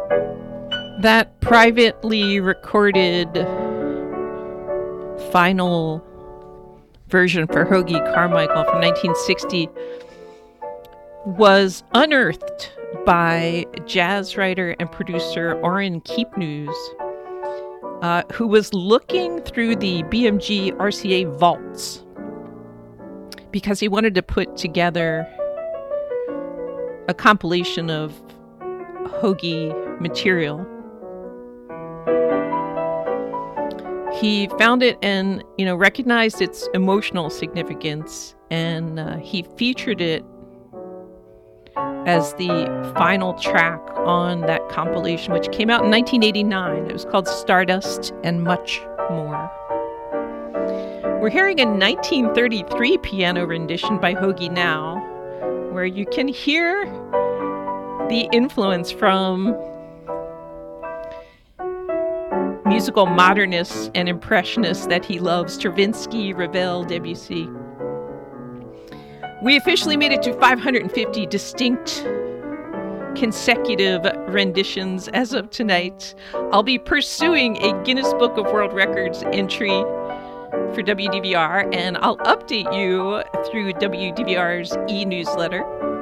That privately recorded final version for Hoagy Carmichael from 1960 was unearthed by jazz writer and producer Orrin Keepnews, who was looking through the BMG RCA vaults because he wanted to put together a compilation of Hoagy material. He found it and, recognized its emotional significance, and he featured it as the final track on that compilation, which came out in 1989. It was called Stardust and Much More. We're hearing a 1933 piano rendition by Hoagy now, where you can hear the influence from musical modernists and impressionists that he loves, Stravinsky, Ravel, Debussy. We officially made it to 550 distinct consecutive renditions as of tonight. I'll be pursuing a Guinness Book of World Records entry for WDVR, and I'll update you through WDVR's e-newsletter.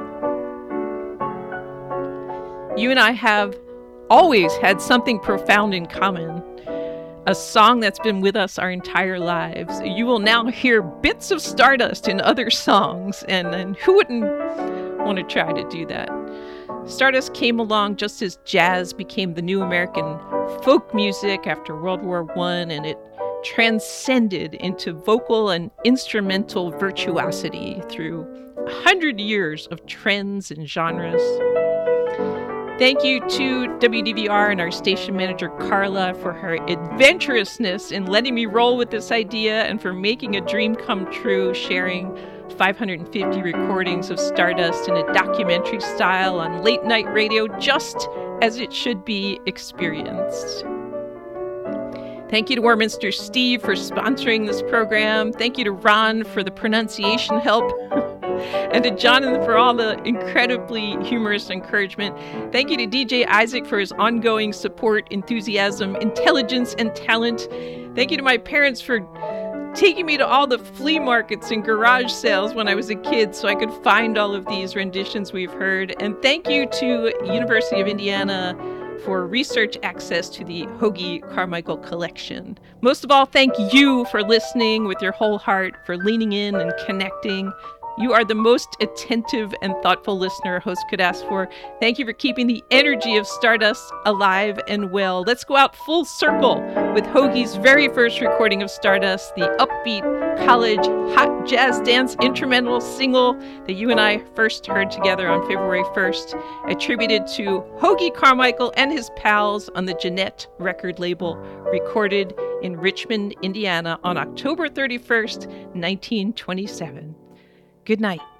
You and I have always had something profound in common. A song that's been with us our entire lives. You will now hear bits of Stardust in other songs, and who wouldn't want to try to do that? Stardust came along just as jazz became the new American folk music after World War I, and it transcended into vocal and instrumental virtuosity through 100 years of trends and genres. Thank you to WDVR and our station manager, Carla, for her adventurousness in letting me roll with this idea and for making a dream come true, sharing 550 recordings of Stardust in a documentary style on late night radio, just as it should be experienced. Thank you to Warminster Steve for sponsoring this program. Thank you to Ron for the pronunciation help. And to Jonathan for all the incredibly humorous encouragement. Thank you to DJ Isaac for his ongoing support, enthusiasm, intelligence, and talent. Thank you to my parents for taking me to all the flea markets and garage sales when I was a kid so I could find all of these renditions we've heard. And thank you to University of Indiana for research access to the Hoagy Carmichael collection. Most of all, thank you for listening with your whole heart, for leaning in and connecting. You are the most attentive and thoughtful listener a host could ask for. Thank you for keeping the energy of Stardust alive and well. Let's go out full circle with Hoagy's very first recording of Stardust, the upbeat college hot jazz dance instrumental single that you and I first heard together on February 1st, attributed to Hoagy Carmichael and his pals on the Jeanette record label, recorded in Richmond, Indiana on October 31st, 1927. Good night.